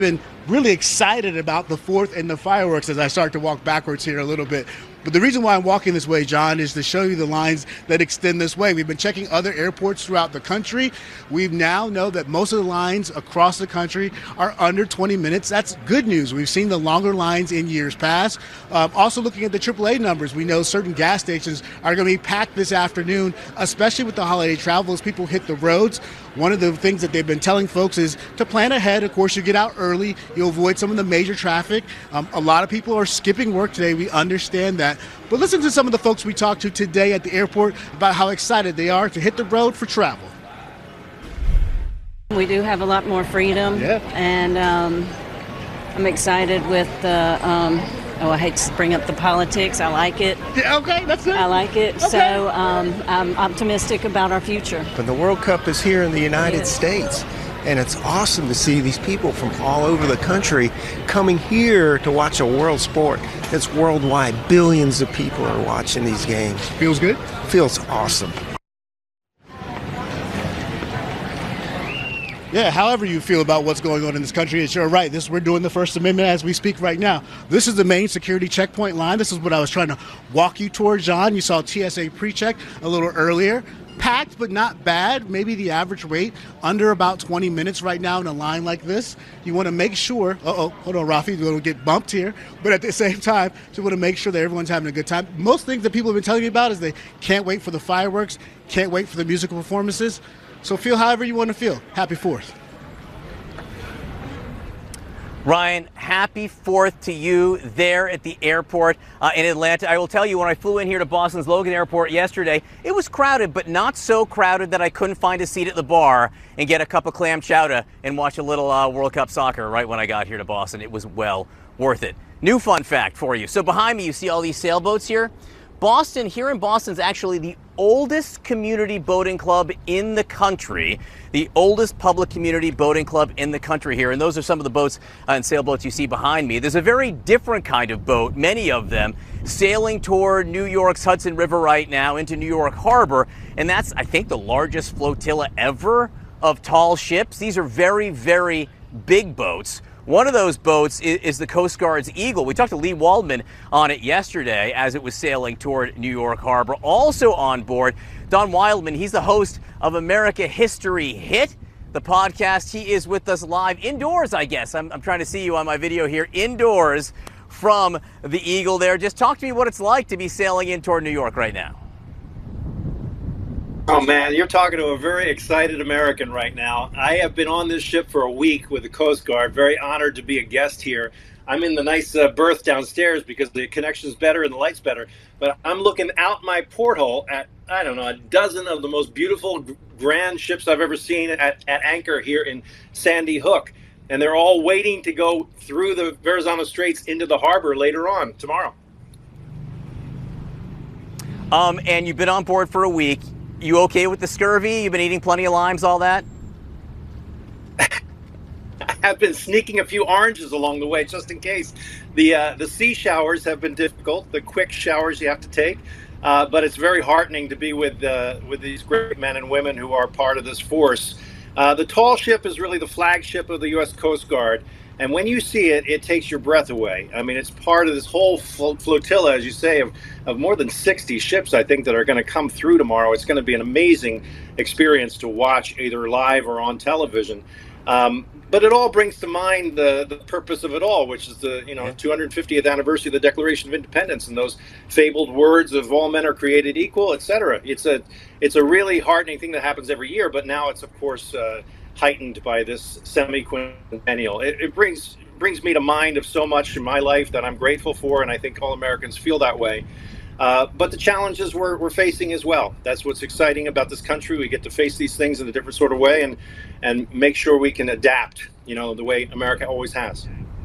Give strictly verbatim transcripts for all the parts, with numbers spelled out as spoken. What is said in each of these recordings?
been really excited about the fourth and the fireworks as I start to walk backwards here a little bit. But the reason why I'm walking this way, John, is to show you the lines that extend this way. We've been checking other airports throughout the country. We now know that most of the lines across the country are under twenty minutes. That's good news. We've seen the longer lines in years past. Um, also looking at the triple A numbers, we know certain gas stations are going to be packed this afternoon, especially with the holiday travel as people hit the roads. One of the things that they've been telling folks is to plan ahead. Of course, you get out early, you'll avoid some of the major traffic. Um, a lot of people are skipping work today. We understand that. But listen to some of the folks we talked to today at the airport about how excited they are to hit the road for travel. We do have a lot more freedom, yeah. and um, I'm excited with the, um, oh, I hate to bring up the politics. I like it. Yeah, okay, that's it. I like it. Okay. So um, I'm optimistic about our future. But the World Cup is here in the United Yes. States. And it's awesome to see these people from all over the country coming here to watch a world sport. It's worldwide. Billions of people are watching these games. Feels good? Feels awesome. Yeah, however you feel about what's going on in this country, it's you're right. This we're doing the First Amendment as we speak right now. This is the main security checkpoint line. This is what I was trying to walk you towards, John. You saw T S A pre-check a little earlier. Packed, but not bad. Maybe the average wait under about twenty minutes right now in a line like this. You want to make sure, uh-oh, hold on, Rafi, you're going to get bumped here. But at the same time, you want to make sure that everyone's having a good time. Most things that people have been telling me about is they can't wait for the fireworks, can't wait for the musical performances. So feel however you want to feel. Happy fourth. Ryan, happy fourth to you there at the airport uh, in Atlanta. I will tell you, when I flew in here to Boston's Logan Airport yesterday, it was crowded, but not so crowded that I couldn't find a seat at the bar and get a cup of clam chowder and watch a little uh, World Cup soccer right when I got here to Boston. It was well worth it. New fun fact for you. So behind me, you see all these sailboats here. Boston, here in Boston, is actually the oldest community boating club in the country, the oldest public community boating club in the country here. And those are some of the boats uh, and sailboats you see behind me. There's a very different kind of boat, many of them, sailing toward New York's Hudson River right now into New York Harbor. And that's, I think, the largest flotilla ever of tall ships. These are very, very big boats. One of those boats is the Coast Guard's Eagle. We talked to Lee Waldman on it yesterday as it was sailing toward New York Harbor. Also on board, Don Wildman. He's the host of America History Hit, the podcast. He is with us live indoors, I guess. I'm, I'm trying to see you on my video here, indoors from the Eagle there. Just talk to me what it's like to be sailing in toward New York right now. Oh man, you're talking to a very excited American right now. I have been on this ship for a week with the Coast Guard. Very honored to be a guest here. I'm in the nice uh, berth downstairs because the connection's better and the light's better. But I'm looking out my porthole at, I don't know, a dozen of the most beautiful grand ships I've ever seen at, at anchor here in Sandy Hook. And they're all waiting to go through the Verrazano Straits into the harbor later on tomorrow. Um, and you've been on board for a week. You okay with the scurvy? You've been eating plenty of limes, all that? I have been sneaking a few oranges along the way, just in case. The uh, the sea showers have been difficult, the quick showers you have to take. Uh, but it's very heartening to be with uh, with these great men and women who are part of this force. Uh, the tall ship is really the flagship of the U S Coast Guard. And when you see it, it takes your breath away. I mean, it's part of this whole flotilla, as you say, of, of more than sixty ships, I think, that are going to come through tomorrow. It's going to be an amazing experience to watch either live or on television. Um, but it all brings to mind the, the purpose of it all, which is the you know two hundred fiftieth anniversary of the Declaration of Independence and those fabled words of all men are created equal, et cetera. It's a, it's a really heartening thing that happens every year, but now it's, of course, uh, heightened by this semi-quincennial. It, it brings brings me to mind of so much in my life that I'm grateful for, and I think all Americans feel that way. Uh, but the challenges we're, we're facing as well. That's what's exciting about this country. We get to face these things in a different sort of way and, and make sure we can adapt, you know, the way America always has.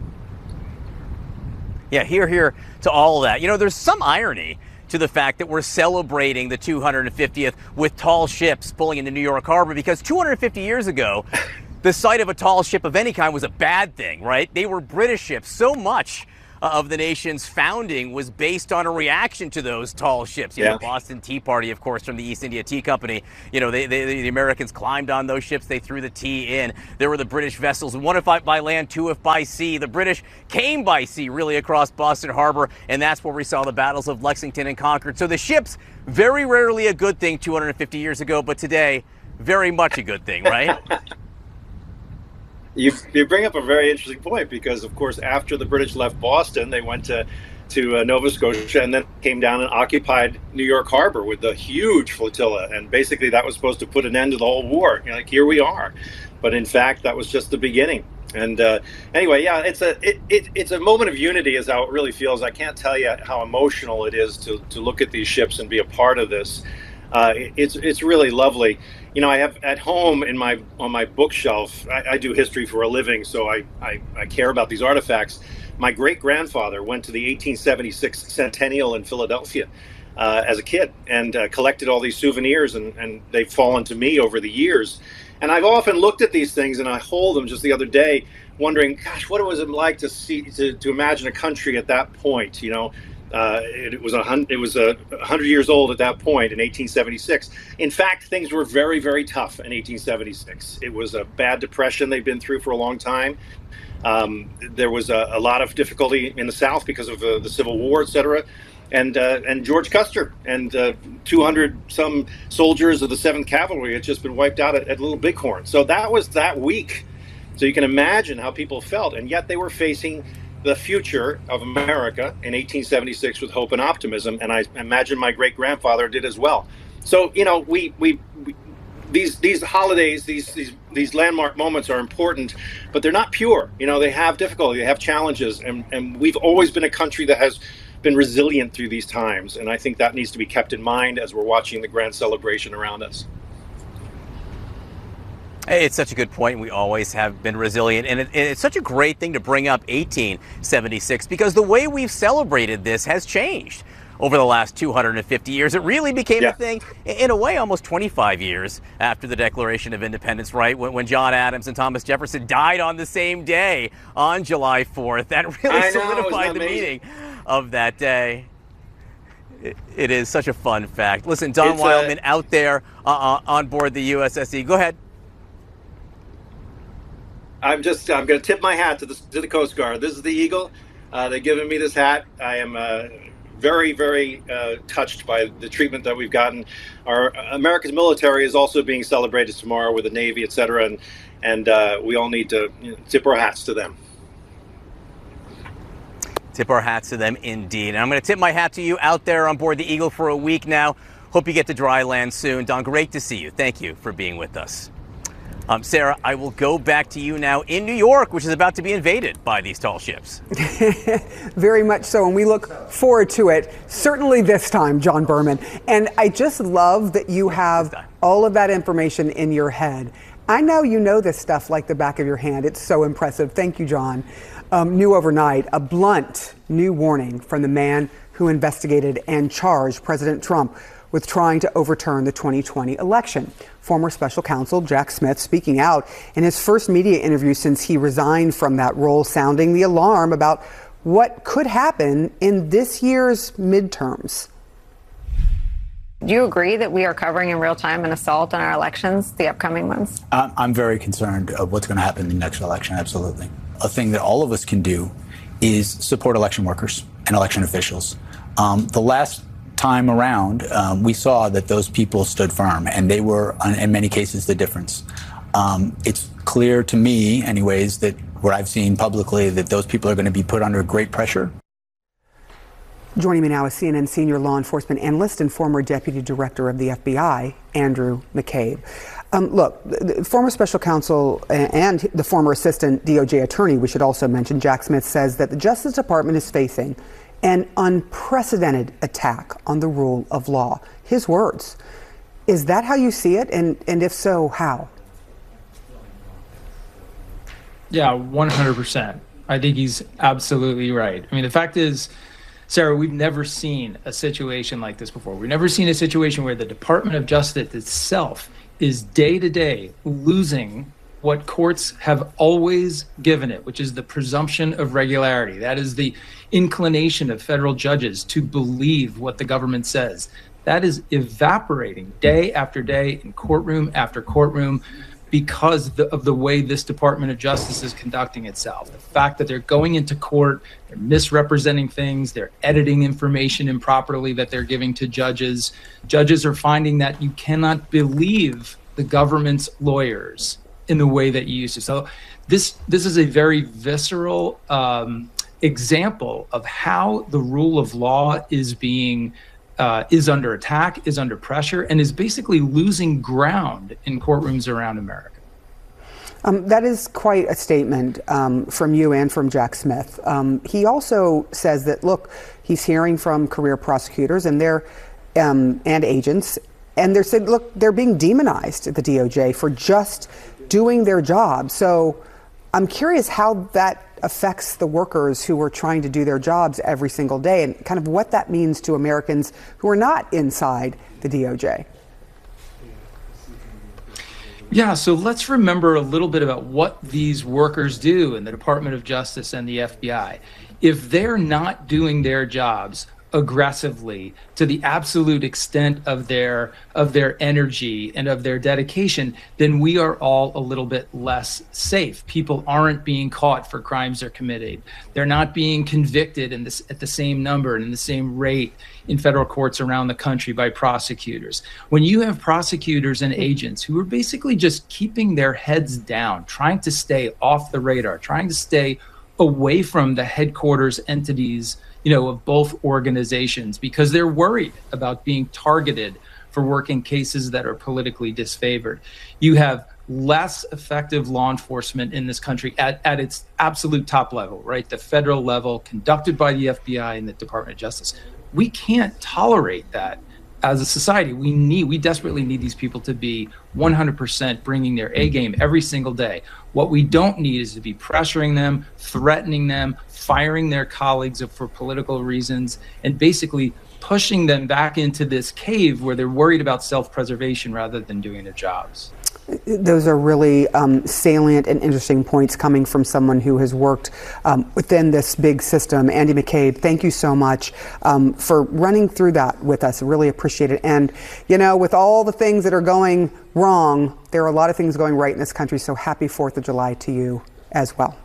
Yeah, hear, hear to all of that. You know, there's some irony to the fact that we're celebrating the two hundred fiftieth with tall ships pulling into New York Harbor, because two hundred fifty years ago, the sight of a tall ship of any kind was a bad thing, right? They were British ships. So much uh, of the nation's founding was based on a reaction to those tall ships. You yeah. know, the Boston Tea Party, of course, from the East India Tea Company. You know, they, they, the Americans climbed on those ships. They threw the tea in. There were the British vessels, one if by land, two if by sea. The British came by sea, really, across Boston Harbor, and that's where we saw the battles of Lexington and Concord. So the ships, very rarely a good thing two hundred fifty years ago, but today, very much a good thing, right? You, you bring up a very interesting point because, of course, after the British left Boston, they went to to uh, Nova Scotia and then came down and occupied New York Harbor with a huge flotilla. And basically that was supposed to put an end to the whole war. You know, like, here we are. But in fact, that was just the beginning. And uh, anyway, yeah, it's a it, it, it's a moment of unity is how it really feels. I can't tell you how emotional it is to, to look at these ships and be a part of this. Uh, it's it's really lovely. You know, I have at home in my on my bookshelf, I, I do history for a living, so I, I, I care about these artifacts. My great-grandfather went to the eighteen seventy-six Centennial in Philadelphia uh, as a kid and uh, collected all these souvenirs, and, and they've fallen to me over the years. And I've often looked at these things, and I hold them just the other day, wondering, gosh, what was it like to see to, to imagine a country at that point, you know? Uh, it, it was a hundred. It was a hundred years old at that point in eighteen seventy-six. In fact, things were very, very tough in eighteen seventy-six. It was a bad depression they've been through for a long time. Um, there was a, a lot of difficulty in the South because of uh, the Civil War, et cetera. And uh, and George Custer and uh, two hundred some soldiers of the seventh Cavalry had just been wiped out at, at Little Bighorn. So that was that week. So you can imagine how people felt, and yet they were facing the future of America in eighteen seventy-six with hope and optimism, and I imagine my great-grandfather did as well. So, you know, we, we, we these these holidays, these these these landmark moments are important, but they're not pure. You know, they have difficulty, they have challenges, and, and we've always been a country that has been resilient through these times, and I think that needs to be kept in mind as we're watching the grand celebration around us. It's such a good point. We always have been resilient, and it, it's such a great thing to bring up eighteen seventy-six because the way we've celebrated this has changed over the last two hundred fifty years. It really became yeah. a thing, in a way, almost twenty-five years after the Declaration of Independence, right? When, when John Adams and Thomas Jefferson died on the same day, on July fourth. That really I know, solidified the meaning of that day. It, it is such a fun fact. Listen, Don It's Wildman a, out there uh, on board the U S S E. Go ahead. I'm just, I'm going to tip my hat to the, to the Coast Guard. This is the Eagle. Uh, they've given me this hat. I am uh, very, very uh, touched by the treatment that we've gotten. Our America's military is also being celebrated tomorrow with the Navy, et cetera. And, and uh, we all need to you know, tip our hats to them. Tip our hats to them indeed. And I'm going to tip my hat to you out there on board the Eagle for a week now. Hope you get to dry land soon. Don, great to see you. Thank you for being with us. Um, Sarah, I will go back to you now in New York, which is about to be invaded by these tall ships. Very much so, and we look forward to it, certainly this time, John Berman. And I just love that you have all of that information in your head. I know you know this stuff like the back of your hand. It's so impressive. Thank you, John. Um, new overnight, a blunt new warning from the man who investigated and charged President Trump with trying to overturn the twenty twenty election. Former special counsel Jack Smith speaking out in his first media interview since he resigned from that role, sounding the alarm about what could happen in this year's midterms. Do you agree that we are covering in real time an assault on our elections, the upcoming ones? I'm very concerned of what's going to happen in the next election, absolutely. A thing that all of us can do is support election workers and election officials. Um, the last time around, um, we saw that those people stood firm, and they were, in many cases, the difference. Um, it's clear to me, anyways, that what I've seen publicly, that those people are going to be put under great pressure. Joining me now is C N N senior law enforcement analyst and former deputy director of the F B I, Andrew McCabe. Um, look, the former special counsel and the former assistant D O J attorney, we should also mention, Jack Smith, says that the Justice Department is facing an unprecedented attack on the rule of law. His words. Is that how you see it? And, and if so, how? Yeah, one hundred percent. I think he's absolutely right. I mean, the fact is, Sarah, we've never seen a situation like this before. We've never seen a situation where the Department of Justice itself is day to day losing what courts have always given it, which is the presumption of regularity. That is the inclination of federal judges to believe what the government says. That is evaporating day after day in courtroom after courtroom because the, of the way this Department of Justice is conducting itself. The fact that they're going into court, they're misrepresenting things, they're editing information improperly that they're giving to judges. Judges are finding that you cannot believe the government's lawyers in the way that you used to. So this this is a very visceral um, example of how the rule of law is being uh, is under attack, is under pressure, and is basically losing ground in courtrooms around America. Um, that is quite a statement um, from you and from Jack Smith. Um, he also says that, look, he's hearing from career prosecutors and their um, and agents, and they're saying, look, they're being demonized at the D O J for just doing their job. So I'm curious how that affects the workers who are trying to do their jobs every single day, and kind of what that means to Americans who are not inside the D O J. Yeah, so let's remember a little bit about what these workers do in the Department of Justice and the F B I. If they're not doing their jobs aggressively to the absolute extent of their of their energy and of their dedication, then we are all a little bit less safe. People aren't being caught for crimes they're committed. They're not being convicted in this at the same number and in the same rate in federal courts around the country by prosecutors. When you have prosecutors and agents who are basically just keeping their heads down, trying to stay off the radar, trying to stay away from the headquarters entities, you know, of both organizations, because they're worried about being targeted for working cases that are politically disfavored. You have less effective law enforcement in this country at, at its absolute top level, right? The federal level, conducted by the F B I and the Department of Justice. We can't tolerate that as a society. We need, we desperately need these people to be one hundred percent bringing their A game every single day. What we don't need is to be pressuring them, threatening them, firing their colleagues for political reasons, and basically pushing them back into this cave where they're worried about self-preservation rather than doing their jobs. Those are really um, salient and interesting points coming from someone who has worked um, within this big system. Andy McCabe, thank you so much um, for running through that with us. I really appreciate it. And, you know, with all the things that are going wrong, there are a lot of things going right in this country. So happy fourth of July to you as well.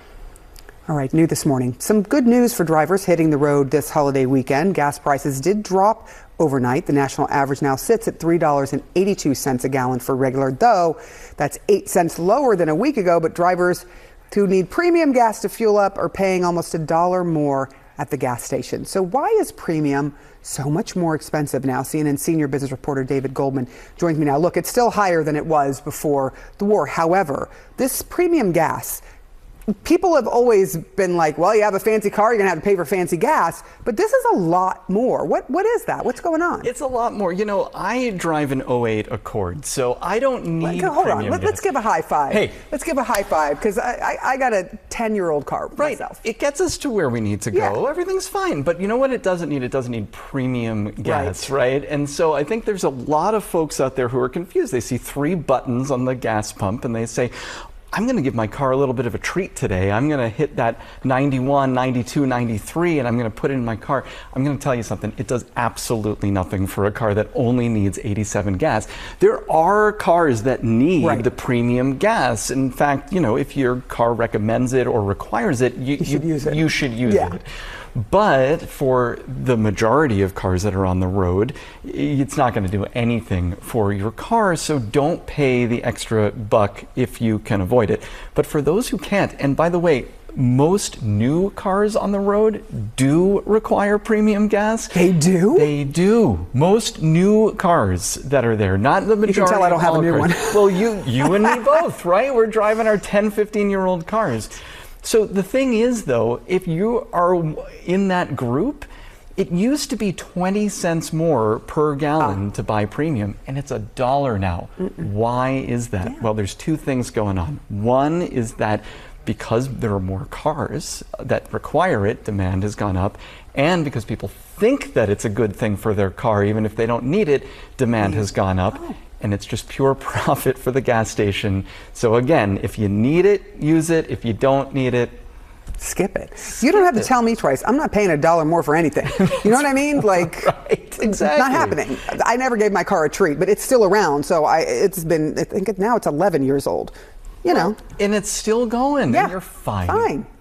All right, new this morning. Some good news for drivers hitting the road this holiday weekend. Gas prices did drop overnight. The national average now sits at three dollars and eighty-two cents a gallon for regular, though that's eight cents lower than a week ago. But drivers who need premium gas to fuel up are paying almost a dollar more at the gas station. So why is premium so much more expensive now? C N N senior business reporter David Goldman joins me now. Look, it's still higher than it was before the war. However, this premium gas, people have always been like, well, you have a fancy car, you're gonna have to pay for fancy gas, but this is a lot more. What What is that? What's going on? It's a lot more. You know, I drive an oh eight Accord, so I don't need Hold premium on, Let, let's give a high five. Hey. Let's give a high five, because I, I, I got a ten-year-old car right. myself. It gets us to where we need to go. Yeah. Everything's fine, but you know what it doesn't need? It doesn't need premium gas, right. right? And so I think there's a lot of folks out there who are confused. They see three buttons on the gas pump and they say, I'm going to give my car a little bit of a treat today. I'm going to hit that ninety-one, ninety-two, ninety-three, and I'm going to put it in my car. I'm going to tell you something. It does absolutely nothing for a car that only needs eighty-seven gas. There are cars that need right. the premium gas. In fact, you know, if your car recommends it or requires it, you, you should you, use it. You should use yeah. it. But for the majority of cars that are on the road, it's not going to do anything for your car, so don't pay the extra buck if you can avoid it. But for those who can't, and by the way, most new cars on the road do require premium gas. They do? They do. Most new cars that are there, not the majority. You can tell I don't have a new cars. one. Well, you, you and me both, right? We're driving our ten, fifteen-year-old cars. So the thing is, though, if you are in that group, it used to be twenty cents more per gallon ah. to buy premium, and it's a dollar now. Mm-mm. Why is that? Yeah. Well, there's two things going on. One is that because there are more cars that require it, demand has gone up, and because people think that it's a good thing for their car, even if they don't need it, demand has gone up. Oh. and it's just pure profit for the gas station. So again, if you need it, use it. If you don't need it, skip it. You don't have to tell me twice. I'm not paying a dollar more for anything. You know what I mean? Like, right, exactly. Not happening. I never gave my car a treat, but it's still around. So I, it's been, I think now it's eleven years old. You know. And it's still going. Yeah. And you're fine. Fine.